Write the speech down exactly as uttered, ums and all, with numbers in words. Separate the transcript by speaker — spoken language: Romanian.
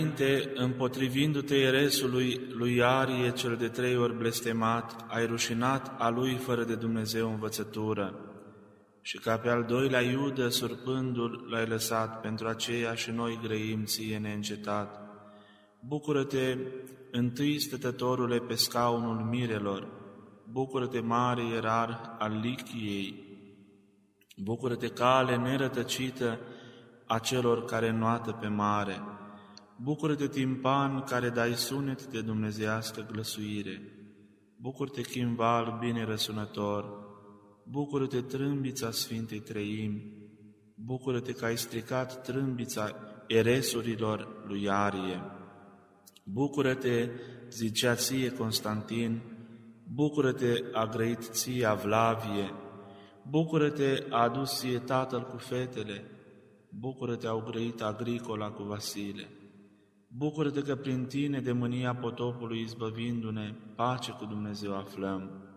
Speaker 1: Împotrivindu-te eresului lui Arie, cel de trei ori blestemat, ai rușinat a lui fără de Dumnezeu învățătură, și ca pe al doilea Iudă, surpându-l, l-ai lăsat, pentru aceea și noi grăim ție neîncetat. Bucură-te, întâi stătătorule pe scaunul mirelor, bucură-te, mare ierarh al Lichiei, bucură-te, cale nerătăcită a celor care înnoată pe mare, bucură-te, timpan care dai sunet de dumnezeiască glăsuire, bucură-te, chimval bine răsunător, bucură-te, trâmbița Sfintei Treimi, bucură-te că ai stricat trâmbița eresurilor lui Arie, bucură-te, zicea ție Constantin, bucură-te, a grăit ție Avlavie, bucură-te, a adus ție tatăl cu fetele, bucură-te, au grăit Agricola cu Vasile, bucură-te că prin tine de mânia potopului izbăvindu-ne, pace cu Dumnezeu aflăm.